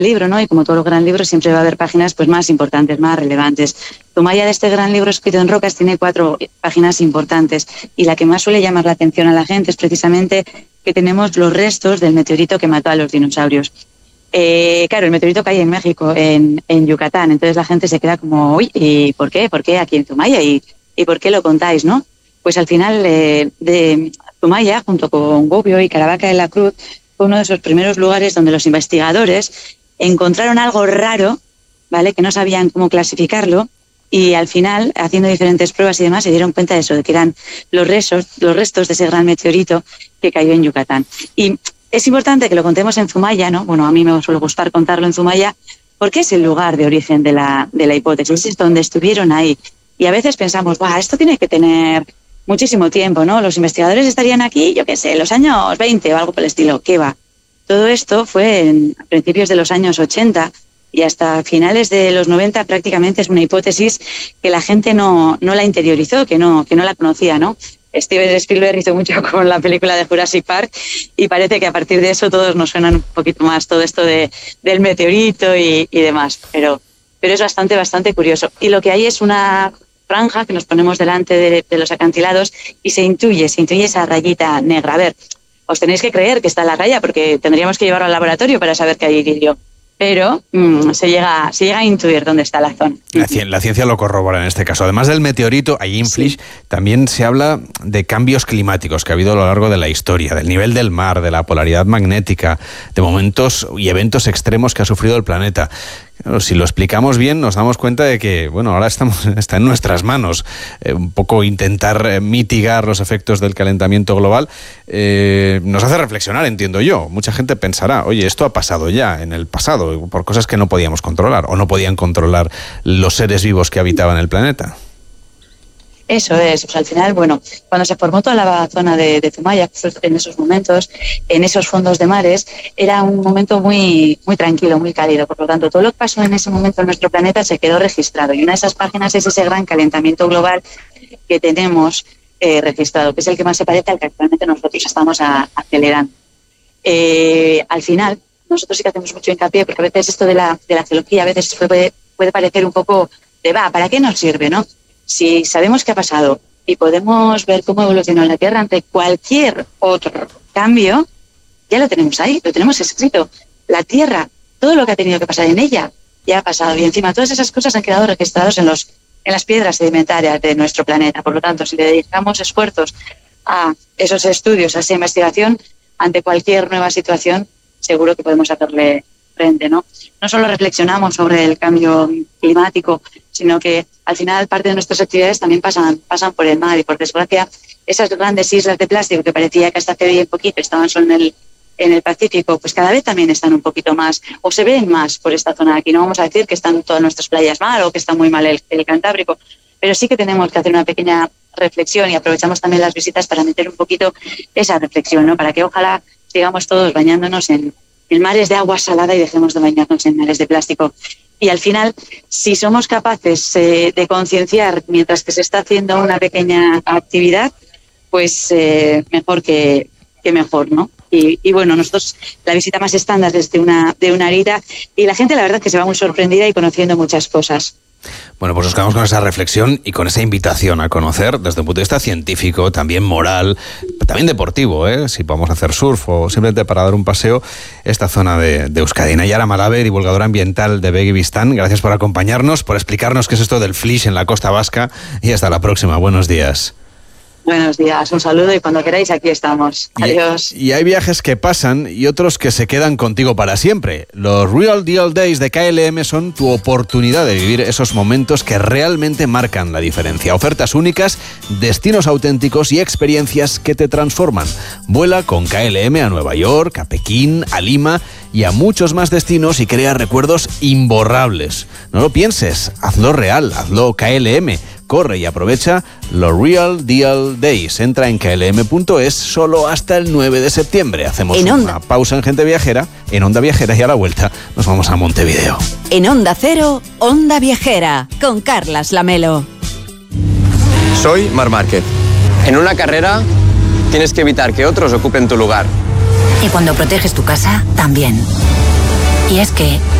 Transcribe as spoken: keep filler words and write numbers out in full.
libro, ¿no? Y como todo gran libro siempre va a haber páginas pues más importantes, más relevantes. Zumaya, de este gran libro escrito en rocas, tiene cuatro páginas importantes y la que más suele llamar la atención a la gente es precisamente que tenemos los restos del meteorito que mató a los dinosaurios. Eh, claro, el meteorito cae en México, en, en Yucatán, entonces la gente se queda como, uy, ¿y por qué? ¿Por qué aquí en Zumaya? ¿Y, y por qué lo contáis, no? Pues al final eh, de Zumaya, junto con Gubbio y Caravaca de la Cruz, fue uno de esos primeros lugares donde los investigadores encontraron algo raro, ¿vale? Que no sabían cómo clasificarlo y al final, haciendo diferentes pruebas y demás, se dieron cuenta de eso, de que eran los restos, los restos de ese gran meteorito que cayó en Yucatán. Y es importante que lo contemos en Zumaya, ¿no? Bueno, a mí me suele gustar contarlo en Zumaya porque es el lugar de origen de la, de la hipótesis, es donde estuvieron ahí. Y a veces pensamos, ¡guau! Esto tiene que tener muchísimo tiempo, ¿no? Los investigadores estarían aquí, yo qué sé, los años veinte o algo por el estilo. ¿Qué va? Todo esto fue en, a principios de los años ochenta y hasta finales de los noventa prácticamente es una hipótesis que la gente no, no la interiorizó, que no, que no la conocía, ¿no? Steven Spielberg hizo mucho con la película de Jurassic Park y parece que a partir de eso todos nos suenan un poquito más todo esto de, del meteorito y, y demás, pero, pero es bastante, bastante curioso. Y lo que hay es una franja que nos ponemos delante de, de los acantilados y se intuye, se intuye esa rayita negra. A ver, os tenéis que creer que está en la raya porque tendríamos que llevarlo al laboratorio para saber que hay vidrio. Pero mmm, se llega se llega a intuir dónde está la zona. La, ci- la ciencia lo corrobora en este caso. Además del meteorito, allí en Flix, sí, también se habla de cambios climáticos que ha habido a lo largo de la historia, del nivel del mar, de la polaridad magnética, de momentos y eventos extremos que ha sufrido el planeta. Si lo explicamos bien, nos damos cuenta de que, bueno, ahora estamos, está en nuestras manos eh, un poco intentar eh, mitigar los efectos del calentamiento global. Eh, nos hace reflexionar, entiendo yo. Mucha gente pensará, oye, esto ha pasado ya en el pasado, por cosas que no podíamos controlar o no podían controlar los seres vivos que habitaban el planeta. Eso es, pues al final, bueno, cuando se formó toda la zona de, de Zumaya, en esos momentos, en esos fondos de mares, era un momento muy, muy tranquilo, muy cálido. Por lo tanto, todo lo que pasó en ese momento en nuestro planeta se quedó registrado. Y una de esas páginas es ese gran calentamiento global que tenemos eh, registrado, que es el que más se parece al que actualmente nosotros estamos a, acelerando. Eh, al final, nosotros sí que hacemos mucho hincapié, porque a veces esto de la, de la geología a veces puede, puede parecer un poco de, va, ¿para qué nos sirve, no? Si sabemos qué ha pasado y podemos ver cómo evolucionó la Tierra ante cualquier otro cambio, ya lo tenemos ahí, lo tenemos escrito. La Tierra, todo lo que ha tenido que pasar en ella, ya ha pasado. Y encima todas esas cosas han quedado registradas en, los, en las piedras sedimentarias de nuestro planeta. Por lo tanto, si le dedicamos esfuerzos a esos estudios, a esa investigación, ante cualquier nueva situación, seguro que podemos hacerle frente, ¿no? No solo reflexionamos sobre el cambio climático, sino que al final parte de nuestras actividades también pasan, pasan por el mar y por desgracia esas grandes islas de plástico que parecía que hasta hace bien poquito estaban solo en el, en el Pacífico, pues cada vez también están un poquito más o se ven más por esta zona de aquí. No vamos a decir que están todas nuestras playas mal o que está muy mal el, el Cantábrico, pero sí que tenemos que hacer una pequeña reflexión y aprovechamos también las visitas para meter un poquito esa reflexión, ¿no? Para que ojalá sigamos todos bañándonos en, en mares de agua salada y dejemos de bañarnos en mares de plástico. Y al final, si somos capaces eh, de concienciar mientras que se está haciendo una pequeña actividad, pues eh, mejor que, que mejor, ¿no? Y, y bueno, nosotros la visita más estándar es de una, de una horita y la gente la verdad que se va muy sorprendida y conociendo muchas cosas. Bueno, pues nos quedamos con esa reflexión y con esa invitación a conocer desde un punto de vista científico, también moral, también deportivo, ¿eh? Si vamos a hacer surf o simplemente para dar un paseo, esta zona de, de Euskadi. Nayara Malave, divulgadora ambiental de Begi Bistan, gracias por acompañarnos, por explicarnos qué es esto del Flix en la costa vasca y hasta la próxima. Buenos días. Buenos días, un saludo y cuando queráis aquí estamos. Adiós. Y, y hay viajes que pasan y otros que se quedan contigo para siempre. Los Real Deal Days de K L M son tu oportunidad de vivir esos momentos que realmente marcan la diferencia. Ofertas únicas, destinos auténticos y experiencias que te transforman. Vuela con K L M a Nueva York, a Pekín, a Lima y a muchos más destinos y crea recuerdos imborrables. No lo pienses, hazlo real, hazlo K L M. Corre y aprovecha los Real Deal Days. Entra en K L M punto es solo hasta el nueve de septiembre. Hacemos una pausa en Gente Viajera, en Onda Viajera y a la vuelta nos vamos a Montevideo. En Onda Cero, Onda Viajera, con Carlas Lamelo. Soy Marc Márquez. En una carrera tienes que evitar que otros ocupen tu lugar. Y cuando proteges tu casa, también. Y es que